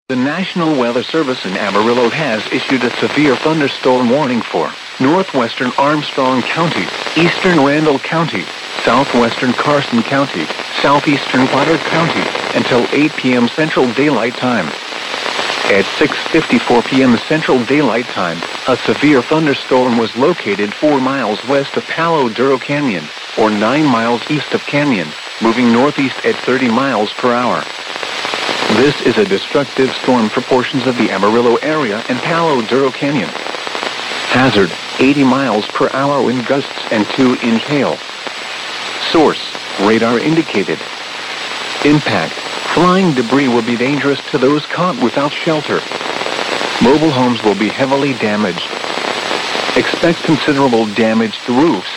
The National Weather Service in Amarillo has issued a severe thunderstorm warning for northwestern Armstrong County, eastern Randall County, southwestern Carson County, southeastern Potter County until 8 p.m. Central Daylight Time. At 6:54 p.m. Central Daylight Time, a severe thunderstorm was located 4 miles west of Palo Duro Canyon, or 9 miles east of Canyon, moving northeast at 30 miles per hour. This is a destructive storm for portions of the Amarillo area and Palo Duro Canyon. Hazard, 80 miles per hour wind gusts and 2-inch hail. Source, radar indicated. Impact, flying debris will be dangerous to those caught without shelter. Mobile homes will be heavily damaged. Expect considerable damage to roofs,